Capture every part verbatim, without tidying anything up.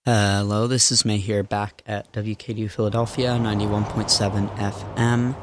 Hello, this is May here back at W K D U Philadelphia, ninety-one point seven F M.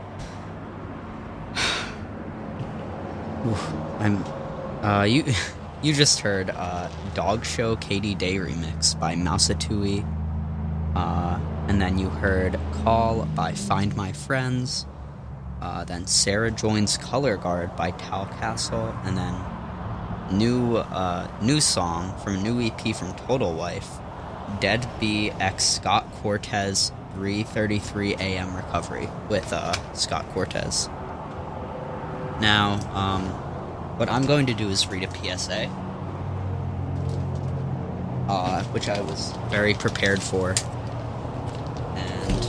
Oof, I'm, uh, you, you just heard, uh, Dog Show Katie Day remix by Mousatui, uh, and then you heard Call by Find My Friends, uh, then Sarah Joins Color Guard by Tal Castle, and then new, uh, new song from a new E P from Total Wife, Dead Bee x Scott Cortez three thirty-three A M Recovery with uh, Scott Cortez. Now, um, what I'm going to do is read a P S A, uh, which I was very prepared for, and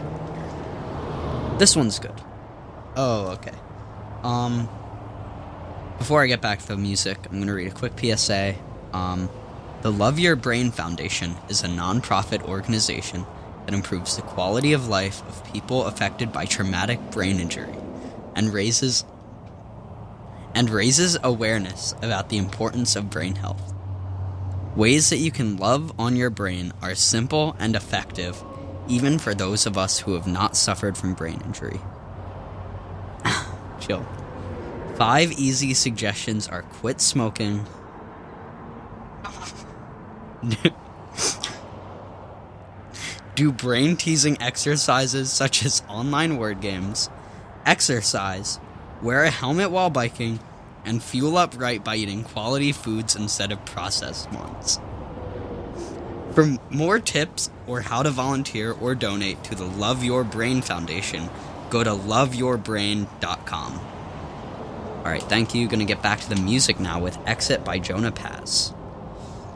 this one's good. Oh, okay. Um, before I get back to the music, I'm going to read a quick P S A. Um... The Love Your Brain Foundation is a non-profit organization that improves the quality of life of people affected by traumatic brain injury and raises and raises awareness about the importance of brain health. Ways that you can love on your brain are simple and effective, even for those of us who have not suffered from brain injury. Chill. Five easy suggestions are quit smoking, do brain-teasing exercises such as online word games, exercise, wear a helmet while biking, and fuel up right by eating quality foods instead of processed ones. For more tips or how to volunteer or donate to the Love Your Brain Foundation, go to love your brain dot com. Alright, thank you. Gonna get back to the music now with Exit by Jonah Paz.